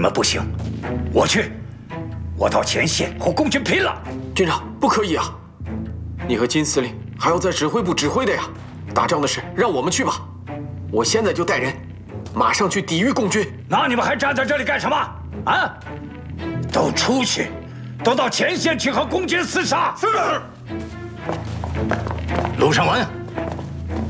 们不行，我去，我到前线和共军拼了。 军长，不可以啊！你和金司令还要在指挥部指挥的呀。打仗的事让我们去吧，我现在就带人，马上去抵御共军。 那你们还站在这里干什么？啊！都出去，都到前线去和共军厮杀。是。陆尚文。